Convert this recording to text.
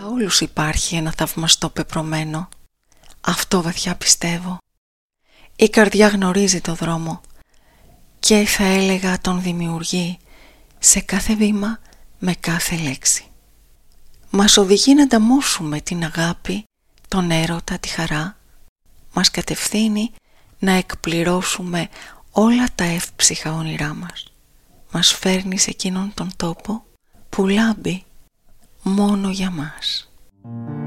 Για όλους υπάρχει ένα θαυμαστό πεπρωμένο. Αυτό βαθιά πιστεύω. Η καρδιά γνωρίζει το δρόμο και θα έλεγα τον δημιουργεί σε κάθε βήμα με κάθε λέξη. Μας οδηγεί να ανταμώσουμε την αγάπη, τον έρωτα, τη χαρά. Μας κατευθύνει να εκπληρώσουμε όλα τα εύψυχα όνειρά μας. Μας φέρνει σε εκείνον τον τόπο που λάμπει μόνο για μας.